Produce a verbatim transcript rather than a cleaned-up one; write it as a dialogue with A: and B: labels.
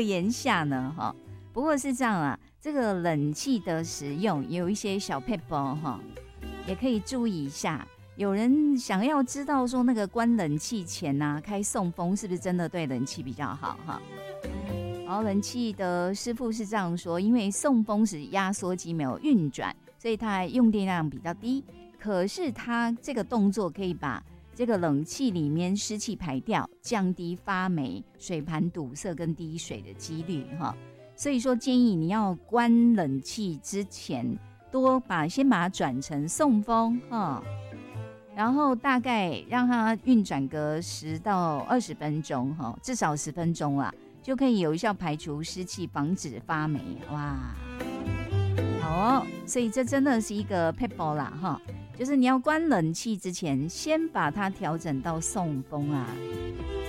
A: 个言下呢哈。不过是这样啊，这个冷气的使用有一些小撇步哈，也可以注意一下。有人想要知道说那个关冷气前啊，开送风是不是真的对冷气比较好哈？然后冷气的师傅是这样说，因为送风时压缩机没有运转，所以它用电量比较低。可是它这个动作可以把这个冷气里面湿气排掉，降低发霉、水盘堵塞跟滴水的几率哈。所以说建议你要关冷气之前，多把先把它转成送风哈。然后大概让它运转个十到二十分钟哈，至少十分钟啦，就可以有效排除湿气，防止发霉。哇，好哦，所以这真的是一个撇步啦哈，就是你要关冷气之前，先把它调整到送风啊。